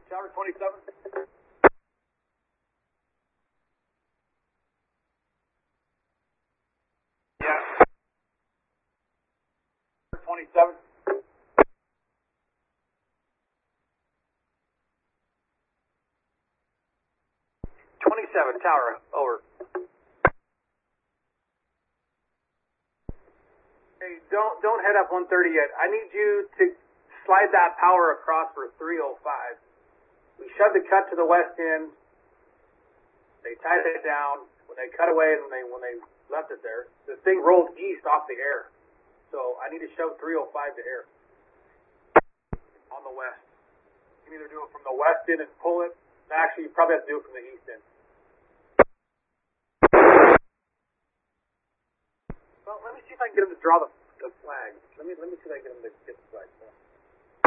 Tower 27. Yeah. 27. 27, Tower, over. Hey, don't head up 130 yet. I need you to slide that power across for 305. We shoved the cut to the west end. They tied it down. When they cut away and when they left it there, the thing rolled east off the air. So I need to shove 305 to air on the west. You can either do it from the west end and pull it. Actually, you probably have to do it from the east end. Well, let me see if I can get him to draw the flag. Let me see if I can get him to get the flag.